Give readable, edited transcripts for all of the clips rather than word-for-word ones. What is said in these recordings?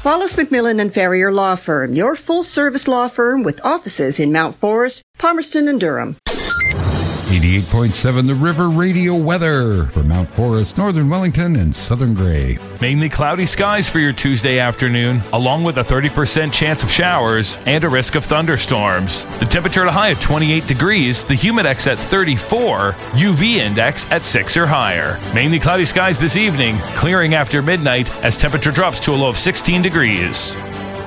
Wallace McMillan and Ferrier Law Firm, your full-service law firm with offices in Mount Forest, Palmerston, and Durham. 88.7 The River Radio weather for Mount Forest, Northern Wellington, and Southern Grey. Mainly cloudy skies for your Tuesday afternoon, along with a 30% chance of showers and a risk of thunderstorms. The temperature at a high of 28 degrees, the humidex at 34, UV index at 6 or higher. Mainly cloudy skies this evening, clearing after midnight as temperature drops to a low of 16 degrees.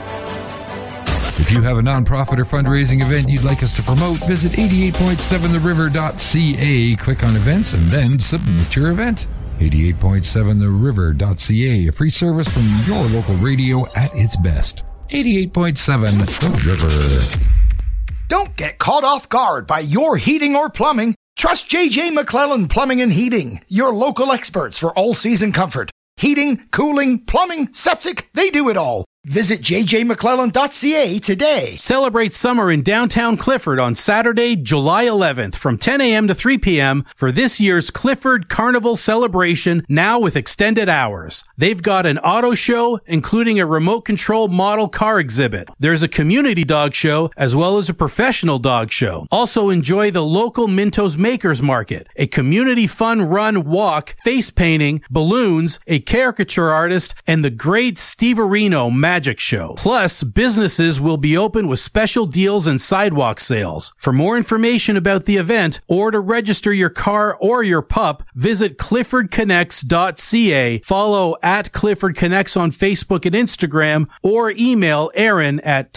If you have a nonprofit or fundraising event you'd like us to promote, visit 88.7theriver.ca, click on events, and then submit your event. 88.7theriver.ca, a free service from your local radio at its best. 88.7 The River. Don't get caught off guard by your heating or plumbing. Trust J.J. McClellan Plumbing and Heating, your local experts for all-season comfort. Heating, cooling, plumbing, septic, they do it all. Visit jjmcclellan.ca today. Celebrate summer in downtown Clifford on Saturday, July 11th from 10 a.m. to 3 p.m. for this year's Clifford Carnival celebration, now with extended hours. They've got an auto show, including a remote control model car exhibit. There's a community dog show, as well as a professional dog show. Also enjoy the local Mintos Makers Market, a community fun run walk, face painting, balloons, a caricature artist, and the great Steve Areno Magic Show. Plus, businesses will be open with special deals and sidewalk sales. For more information about the event or to register your car or your pup, visit cliffordconnects.ca, follow at Clifford Connects on Facebook and Instagram, or email Aaron at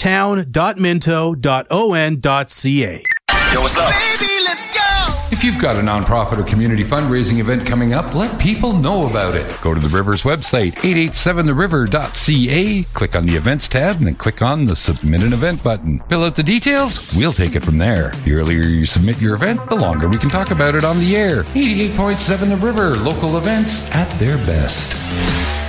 town.minto.on.ca. Yo, what's up? Baby, let's go! If you've got a nonprofit or community fundraising event coming up, let people know about it. Go to the River's website, 887theriver.ca, click on the Events tab, and then click on the Submit an Event button. Fill out the details, we'll take it from there. The earlier you submit your event, the longer we can talk about it on the air. 88.7 The River, local events at their best.